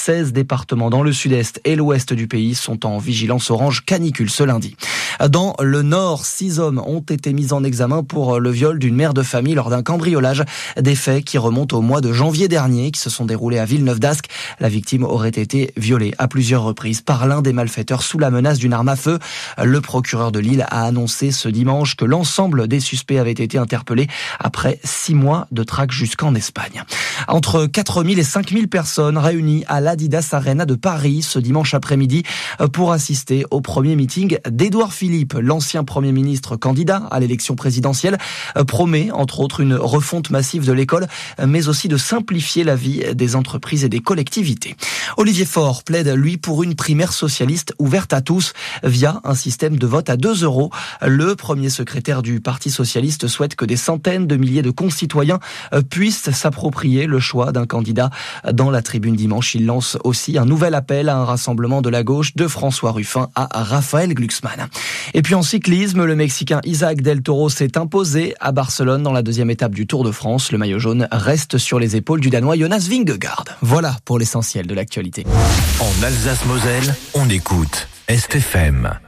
16 départements dans le sud-est et l'ouest du pays sont en vigilance orange canicule ce lundi. Dans le Nord, 6 hommes ont été mis en examen pour le viol d'une mère de famille lors d'un cambriolage. Des faits qui remontent au mois de janvier dernier, qui se sont déroulés à Villeneuve-d'Ascq. La victime aurait été violée à plusieurs reprises par l'un des malfaiteurs sous la menace d'une arme à feu. Le procureur de Lille a annoncé ce dimanche que l'ensemble des suspects avaient été interpellés après 6 mois de traque jusqu'en Espagne. Entre 4000 et 5000 personnes réunies à l'Adidas Arena de Paris ce dimanche après-midi pour assister au premier meeting d'Édouard Philippe, l'ancien Premier ministre candidat à l'élection présidentielle, promet entre autres une refonte massive de l'école, mais aussi de simplifier la vie des entreprises et des collectivités. Olivier Faure plaide, lui, pour une primaire socialiste ouverte à tous via un système de vote à 2 €. Le premier secrétaire du Parti socialiste souhaite que des centaines de milliers de concitoyens puissent s'approprier le choix d'un candidat. Dans la tribune dimanche, il lance aussi un nouvel appel à un rassemblement de la gauche de François Ruffin à Raphaël Glucksmann. Et puis en cyclisme, le Mexicain Isaac Del Toro s'est imposé à Barcelone dans la deuxième étape du Tour de France. Le maillot jaune reste sur les épaules du Danois Jonas Vingegaard. Voilà pour l'essentiel de l'actualité. En Alsace-Moselle, on écoute Est FM.